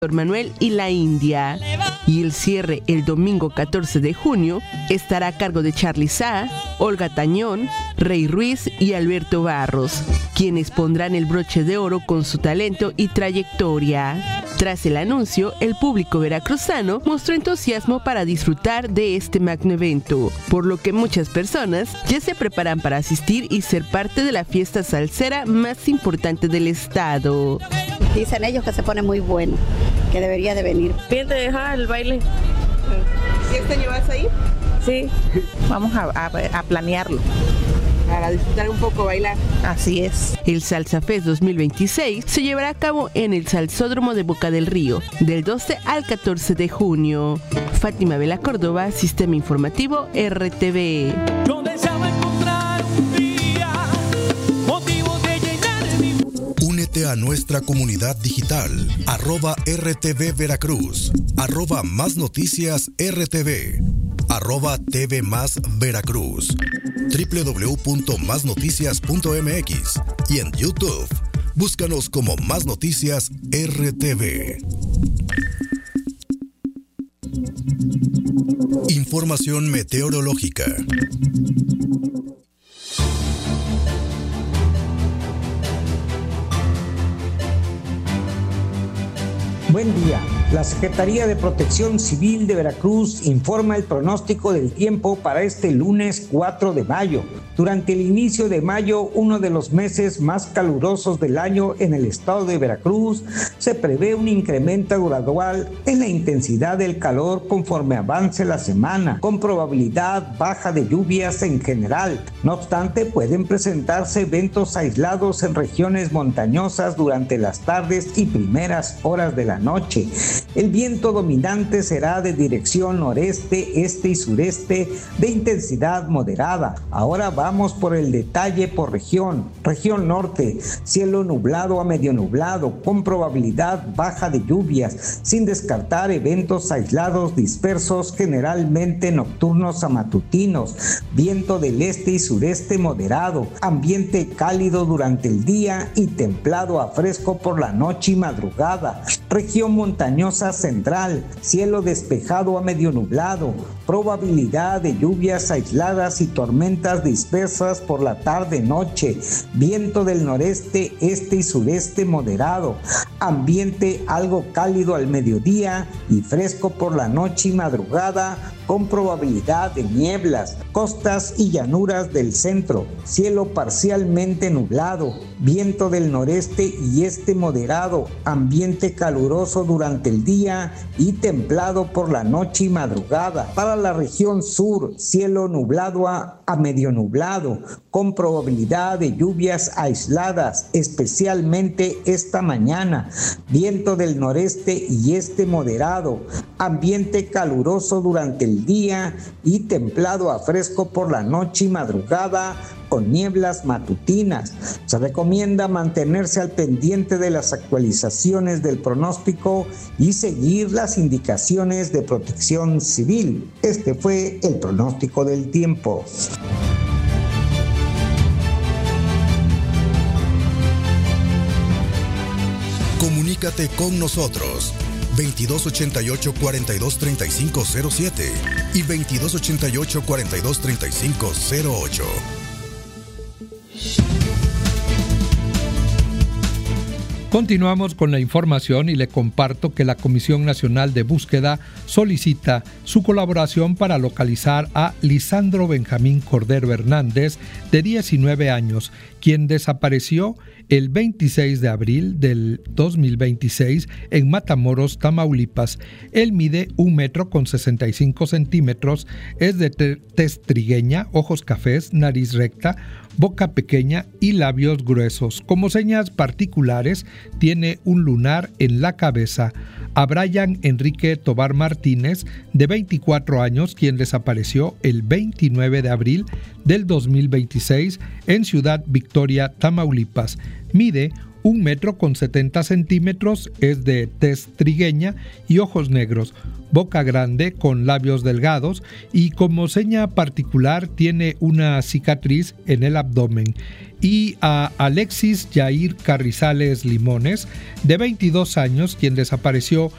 Manuel y la India. Y el cierre el domingo 14 de junio estará a cargo de Charly Sá, Olga Tañón, Rey Ruiz y Alberto Barros, quienes pondrán el broche de oro con su talento y trayectoria. Tras el anuncio, el público veracruzano mostró entusiasmo para disfrutar de este magno evento, por lo que muchas personas ya se preparan para asistir y ser parte de la fiesta salsera más importante del estado. Dicen ellos que se pone muy bueno, que debería de venir. ¿Quién te deja el baile? ¿Y este año vas a ir? Sí, vamos a planearlo. Para disfrutar un poco, bailar. Así es. El Salsa Fest 2026 se llevará a cabo en el Salsódromo de Boca del Río, del 12 al 14 de junio. Fátima Vela Córdoba, Sistema Informativo RTV. Únete a nuestra comunidad digital, @RTV Veracruz, @Más Noticias RTV, @TV Más Veracruz, www.masnoticias.mx y en YouTube. Búscanos como Más Noticias RTV. Información meteorológica. Buen día. La Secretaría de Protección Civil de Veracruz informa el pronóstico del tiempo para este lunes 4 de mayo. Durante el inicio de mayo, uno de los meses más calurosos del año en el estado de Veracruz, se prevé un incremento gradual en la intensidad del calor conforme avance la semana, con probabilidad baja de lluvias en general. No obstante, pueden presentarse eventos aislados en regiones montañosas durante las tardes y primeras horas de la noche. El viento dominante será de dirección noreste, este y sureste de intensidad moderada. Ahora vamos por el detalle por región. Región norte, cielo nublado a medio nublado, con probabilidad baja de lluvias, sin descartar eventos aislados dispersos, generalmente nocturnos a matutinos. Viento del este y sureste moderado, ambiente cálido durante el día y templado a fresco por la noche y madrugada. Región montañosa central, cielo despejado a medio nublado, probabilidad de lluvias aisladas y tormentas dispersas por la tarde-noche, viento del noreste, este y sureste moderado, ambiente algo cálido al mediodía y fresco por la noche y madrugada, con probabilidad de nieblas, costas y llanuras del centro, cielo parcialmente nublado, viento del noreste y este moderado, ambiente caluroso durante el día y templado por la noche y madrugada. Para la región sur, cielo nublado a medio nublado, con probabilidad de lluvias aisladas, especialmente esta mañana, viento del noreste y este moderado, ambiente caluroso durante el día y templado a fresco por la noche y madrugada, con nieblas matutinas. Se recomienda mantenerse al pendiente de las actualizaciones del pronóstico y seguir las indicaciones de Protección Civil. Este fue el pronóstico del tiempo. Comunícate con nosotros 2288-423507 y 2288-423508. Continuamos con la información y le comparto que la Comisión Nacional de Búsqueda solicita su colaboración para localizar a Lisandro Benjamín Cordero Hernández, de 19 años, quien desapareció el 26 de abril del 2026 en Matamoros, Tamaulipas. Él mide 1,65 metros, es de tez trigueña, ojos cafés, nariz recta, boca pequeña y labios gruesos. Como señas particulares, tiene un lunar en la cabeza. A Brian Enrique Tobar Martínez, de 24 años, quien desapareció el 29 de abril del 2026 en Ciudad Victoria, Tamaulipas. Mide 1 metro con 70 centímetros, es de tez trigueña y ojos negros, boca grande con labios delgados y como seña particular tiene una cicatriz en el abdomen. Y a Alexis Yair Carrizales Limones, de 22 años, quien desapareció